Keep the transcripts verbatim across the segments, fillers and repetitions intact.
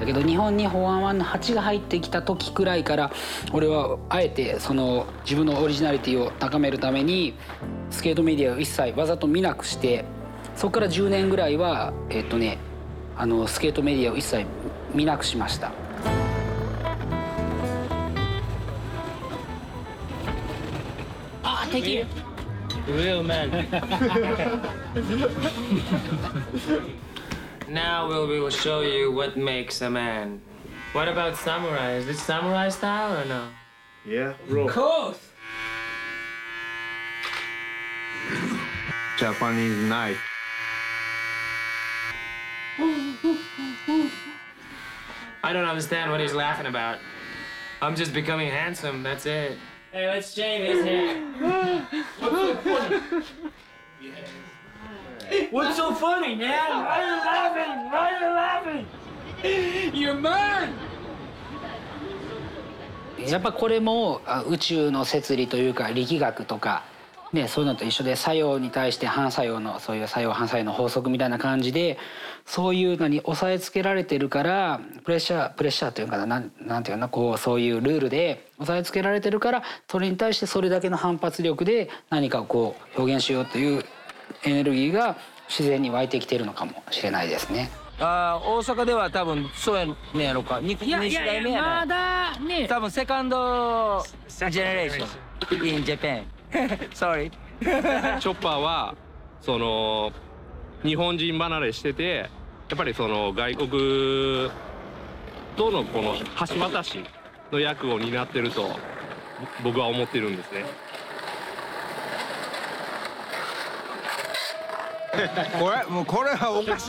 だけど日本にフォーワンワンのはちが入ってきた時くらいから俺はあえてその自分のオリジナリティを高めるためにスケートメディアを一切わざと見なくして、そこからじゅうねんぐらいはえっとねあのスケートメディアを一切見なくしました。あ、敵。 Real man. Now we will show you what makes a man. What about samurai? Is this samurai style or no? Yeah, bro. Of course. Japanese knife. I don't understand what he's laughing about. I'm just becoming handsome, that's it. Hey, let's shave his hair. What's so funny, man? Why are you laughing? Why are you laughing? You're mad! やっぱこれも宇宙の摂理というか力学とか、ね、そういうのと一緒で作用に対して反作用のそういう作用反作用の法則みたいな感じでそういうのに押さえつけられてるからプレッシャープレッシャーというかな なん、なんていうのこうそういうルールで押さえつけられてるからそれに対してそれだけの反発力で何かをこう表現しようというエネルギーが自然に湧いてきているのかもしれないですね。 ああ、大阪では多分そうやねやろか。にいやいやいやまだね。 多分セカンドジェネレーション in Japan Sorry チョッパーはその日本人離れしててやっぱりその外国とのこの橋渡しの役を担ってると僕は思ってるんですね。 これもうこれはおかしい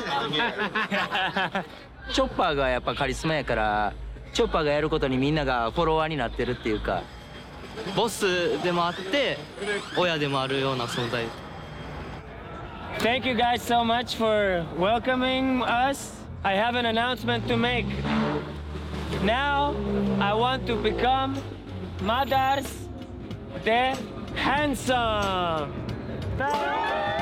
チョッパーがやっぱカリスマやからチョッパーがやることにみんながフォロワーになってるっていうかボスでもあって親でもあるような存在。 Thank you guys so much for welcoming us. I have an announcement to make. Now I want to become Madars de Handsome. Ta-da!